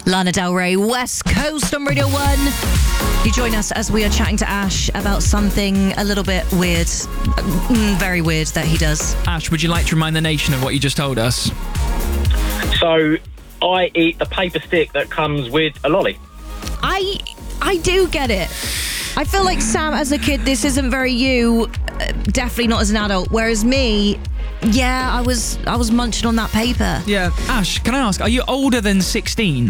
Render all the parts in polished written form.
Lana Del Rey, West Coast on Radio 1. You join us as we are chatting to Ash about something a little bit weird, very weird that he does. Ash, would you like to remind the nation of what you just told us? So, I eat the paper stick that comes with a lolly. I do get it. I feel like, Sam, as a kid, this isn't very you. Definitely not as an adult. Whereas me, yeah, I was munching on that paper. Yeah. Ash, can I ask, are you older than 16?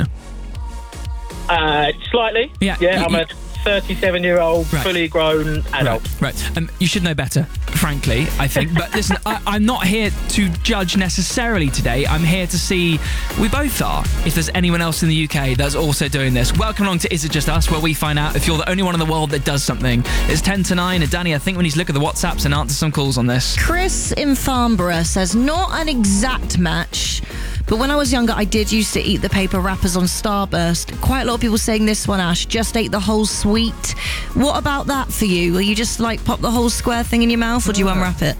Slightly. Yeah. I'm a 37-year-old, Right. fully grown adult. Right. You should know better, frankly, I think. But listen, I'm not here to judge necessarily today. I'm here to see, we both are, if there's anyone else in the UK that's also doing this. Welcome along to Is It Just Us, where we find out if you're the only one in the world that does something. It's 10 to 9, and Danny, I think we need to look at the WhatsApps and answer some calls on this. Chris in Farnborough says, not an exact match, but when I was younger, I did used to eat the paper wrappers on Starburst. Quite a lot of people saying this one, Ash, just ate the whole sweet. What about that for you? Will you just like pop the whole square thing in your mouth, or do you unwrap it?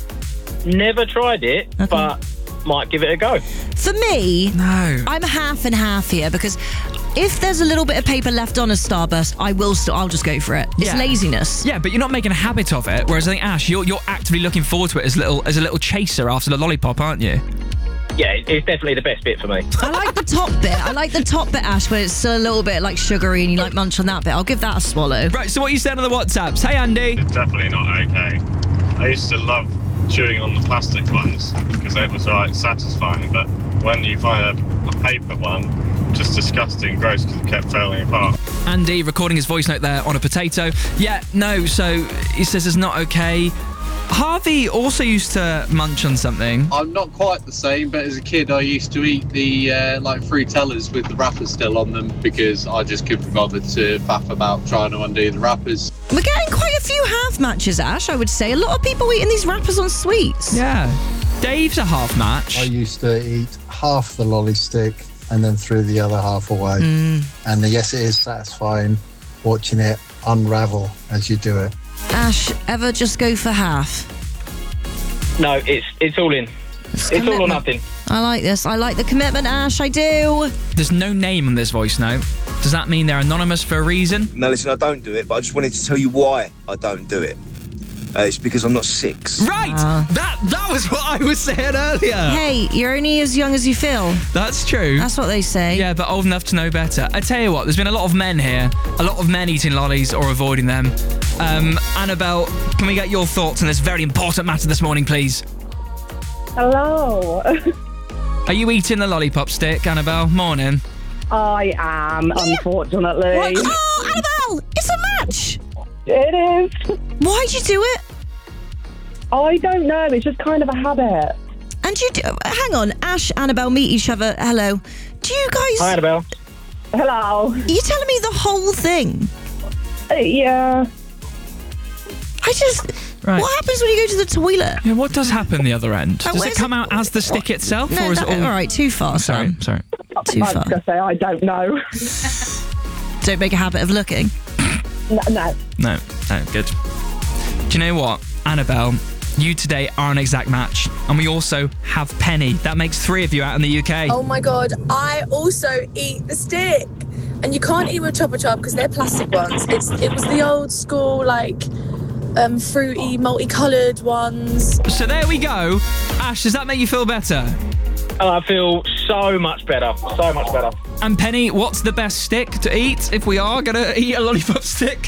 Never tried it, but might give it a go. For me, No. I'm half and half here, because if there's a little bit of paper left on a Starburst, I'll just go for it. It's Yeah. laziness. Yeah, but you're not making a habit of it. Whereas I think, Ash, you're actively looking forward to it as a little chaser after the lollipop, aren't you? Yeah, it's definitely the best bit for me. I like the top bit. Ash, where it's still a little bit like sugary and you like munch on that bit. I'll give that a swallow. Right, so what you said on the WhatsApps. Hey, Andy. It's definitely not okay. I used to love chewing on the plastic ones because it was like satisfying, but when you find a paper one, just disgusting, gross because it kept falling apart. Andy recording his voice note there on a potato. Yeah, no, so he says it's not okay. Harvey also used to munch on something. I'm not quite the same, but as a kid I used to eat the Fruitellas with the wrappers still on them because I just couldn't be bothered to faff about trying to undo the wrappers. We're getting quite a few half matches, Ash, I would say. A lot of people eating these wrappers on sweets. Yeah. Dave's a half match. I used to eat half the lolly stick and then threw the other half away. And yes, it is satisfying watching it unravel as you do it. Ash, ever just go for half? No, it's all in. It's all or nothing. I like this. I like the commitment, Ash. I do. There's no name on this voice note. Does that mean they're anonymous for a reason? No, listen, I don't do it, but I just wanted to tell you why I don't do it. It's because I'm not 6. Right! That was what I was saying earlier. Hey, you're only as young as you feel. That's true. That's what they say. Yeah, but old enough to know better. I tell you what, there's been a lot of men here. A lot of men eating lollies or avoiding them. Annabelle, can we get your thoughts on this very important matter this morning, please? Hello. Are you eating the lollipop stick, Annabelle? Morning. I am, unfortunately. What? Oh, Annabelle! It's a match! It is. Why'd you do it? I don't know. It's just kind of a habit. And hang on, Ash, Annabelle meet each other. Hello. Do you guys... Hi, Annabelle. Hello. Are you telling me the whole thing? Yeah. Right. What happens when you go to the toilet? Yeah, what does happen the other end? Does it where's come out as the stick itself? No, or is it all... all right, too far, Sorry. Too I was far. going to say, I don't know. Don't make a habit of looking. No. No, good. Do you know what, Annabelle? You today are an exact match. And we also have Penny. That makes 3 of you out in the UK. Oh my God, I also eat the stick. And you can't eat with Chopper Chop because they're plastic ones. It was the old school, fruity, multicoloured ones. So there we go. Ash, does that make you feel better? I feel so much better. So much better. And Penny, what's the best stick to eat if we are going to eat a lollipop stick?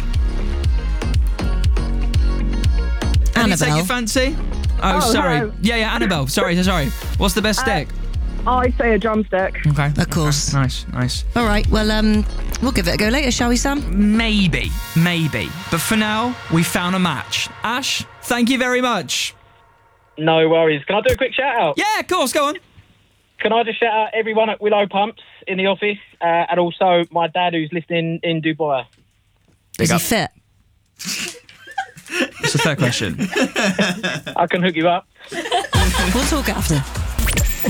Annabelle. Take your fancy? Oh, sorry. no. Yeah, Annabelle. Sorry. What's the best stick? I say a drumstick. Okay. Of course. Okay. Nice. All right, well, we'll give it a go later, shall we, Sam? Maybe. But for now, we found a match. Ash, thank you very much. No worries. Can I do a quick shout out? Yeah, of course. Go on. Can I just shout out everyone at Willow Pumps in the office and also my dad who's listening in Dubai? Is he fit? It's the third question. I can hook you up. We'll talk after.